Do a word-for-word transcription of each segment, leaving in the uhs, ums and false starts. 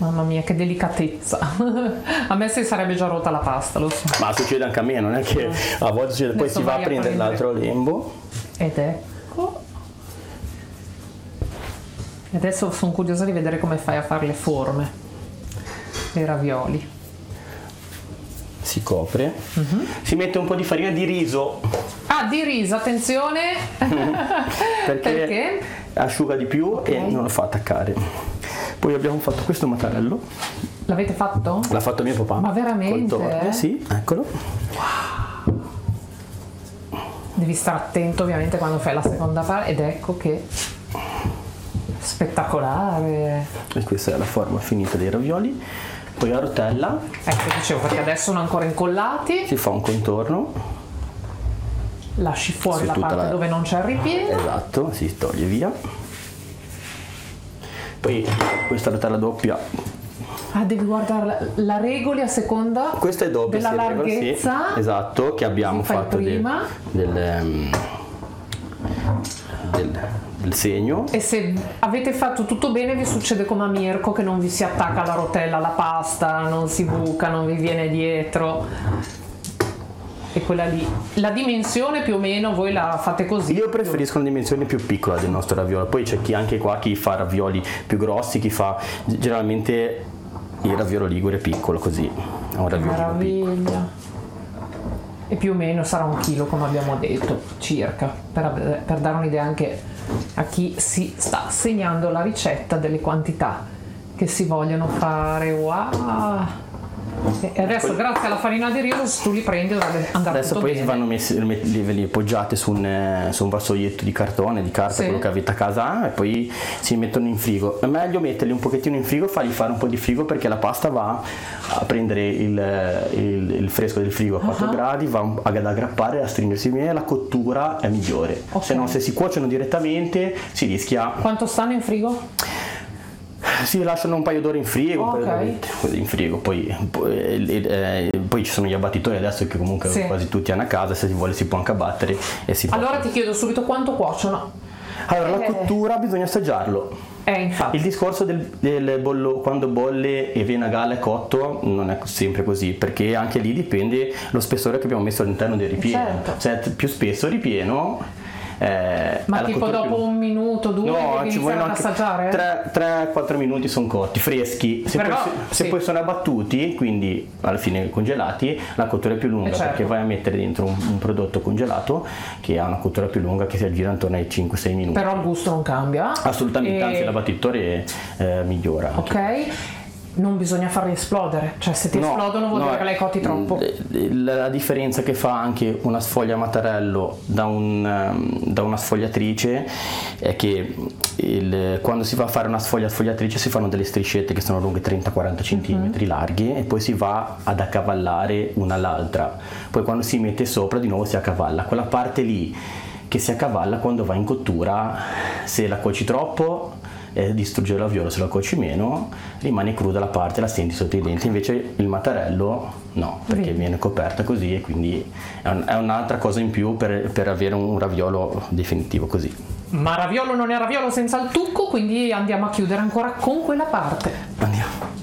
Mamma mia, che delicatezza. A me si sarebbe già rotta la pasta, lo so. Ma succede anche a me, non è che a volte succede. Poi Adesso si va a vai a prendere prendere. l'altro lembo. Ed ecco. E adesso sono curiosa di vedere come fai a fare le forme dei ravioli. Si copre. Mhm. Si mette un po' di farina di riso. Ah, di riso, attenzione. Perché, Perché? asciuga di più Ok. e non lo fa attaccare. Poi abbiamo fatto questo mattarello. L'avete fatto? L'ha fatto mio papà. Ma veramente? Col torno. Eh? Sì, eccolo. Devi stare attento ovviamente quando fai la seconda parte, ed ecco che spettacolare. E questa è la forma finita dei ravioli. Poi a rotella Ecco, dicevo, perché adesso sono ancora incollati, si fa un contorno. lasci fuori Sì, la tutta parte la- dove non c'è il ripieno. Esatto, si toglie via. Poi questa rotella doppia. Ah, devi guardare la, la regoli a seconda Questa è doppia, della si regola, sì. larghezza. Esatto, che abbiamo Fai fatto del, prima. del, ehm, del, del segno. E se avete fatto tutto bene vi succede come a Mirko, che non vi si attacca la rotella alla pasta, non si buca, non vi viene dietro. E quella lì, la dimensione più o meno voi la fate così. Io preferisco una dimensione più piccola del nostro raviolo. Poi c'è chi anche qua chi fa ravioli più grossi, chi fa generalmente il raviolo ligure piccolo così. È un raviolo piccolo. Meraviglia. E più o meno sarà un chilo, come abbiamo detto, circa, per, per dare un'idea anche a chi si sta segnando la ricetta delle quantità che si vogliono fare. Wow! E adesso Poi- grazie alla farina di riso, se tu li prendi dovrebbe andare Adesso tutto poi bene. si vanno messi, li, li poggiate su un, eh, su un vassoietto di cartone, di carta, Sì. quello che avete a casa, e poi si mettono in frigo. È meglio metterli un pochettino in frigo, fargli fare un po' di frigo, perché la pasta va a prendere il, il- il fresco del frigo a quattro Ah. gradi, va un- ad aggrapare, a stringersi bene, la cottura è migliore. Ok. Se no, se si cuociono direttamente si rischia. Quanto stanno in frigo? Si lasciano un paio d'ore in frigo, un paio Ok. d'orette, così in frigo, poi, poi, eh, eh, poi ci sono gli abbattitori adesso che comunque Sì. quasi tutti hanno a casa, se si vuole si può anche abbattere e si può. Allora ti chiedo subito quanto cuociono. Allora, la eh. cottura bisogna assaggiarlo. Eh, infatti. Il discorso del, del bollo, quando bolle e viene a galla è cotto, non è sempre così, perché anche lì dipende lo spessore che abbiamo messo all'interno del ripieno. Certo. Se è più spesso il ripieno, eh, Ma è la tipo cottura dopo più- un minuto, due, No, devi ci iniziare vogliono ad anche assaggiare? tre quattro minuti sono cotti, freschi. Se, Però, poi, se sì. poi sono abbattuti, quindi alla fine congelati, la cottura è più lunga, Eh, certo. perché vai a mettere dentro un, un prodotto congelato che ha una cottura più lunga, che si aggira intorno ai cinque sei minuti. Però il gusto non cambia. Assolutamente, E- anzi l'abbattitore eh, migliora. anche. Ok, non bisogna farli esplodere, cioè se ti No, esplodono vuol no, dire che l'hai cotti troppo. La, la differenza che fa anche una sfoglia mattarello da, un, ehm, da una sfogliatrice è che il- quando si va a fare una sfoglia sfogliatrice si fanno delle striscette che sono lunghe trenta quaranta centimetri larghe, e poi si va ad accavallare una all'altra. Poi quando si mette sopra di nuovo si accavalla. Quella parte lì che si accavalla quando va in cottura, se la cuoci troppo eh, distrugge il raviolo, se la cuoci meno rimane cruda la parte, la senti sotto i denti. Invece il mattarello no, perché Vedi. viene coperta così, e quindi è, un- è un'altra cosa in più per, per avere un raviolo definitivo così. Ma raviolo non è raviolo senza il tucco, quindi andiamo a chiudere ancora con quella parte. Andiamo.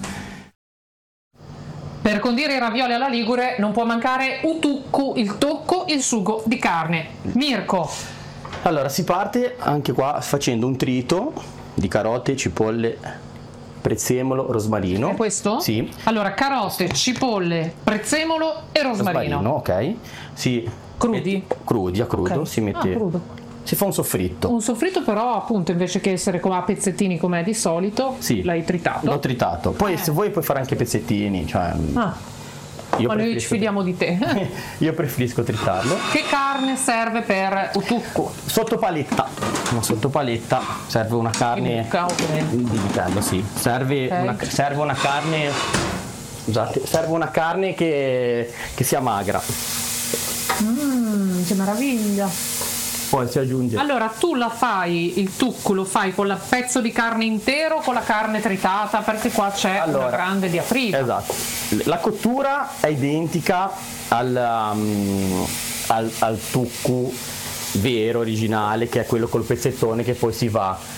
Per condire i ravioli alla ligure non può mancare un tucco, il tocco, il sugo di carne. Mirko, Allora si parte anche qua facendo un trito di carote, cipolle, prezzemolo, rosmarino. è questo? Sì. Allora, carote, cipolle, prezzemolo e rosmarino. Rosmarino, ok. Si Crudi? metti- crudi, a crudo, Ok. si mette. Ah, crudo. Si fa un soffritto. Un soffritto però, appunto, invece che essere come a pezzettini come è di solito, Sì. l'hai tritato. L'ho tritato. Poi se vuoi puoi fare anche pezzettini, cioè Ah, io ma noi ci preferisco, fidiamo di te. io preferisco tritarlo. Che carne serve per un tucco? Sotto paletta. Una sotto paletta serve una carne bucca, ovviamente. di vitello, sì. Serve, Ok. una, serve una carne. Scusate, serve una carne che, che sia magra. Mmm, che meraviglia. Poi si aggiunge. Allora, tu la fai, il tucco lo fai con il pezzo di carne intero o con la carne tritata? Perché qua c'è Allora, una grande diatriba. Esatto. La cottura è identica al, um, al, al tucco vero, originale, che è quello col pezzettone che poi si va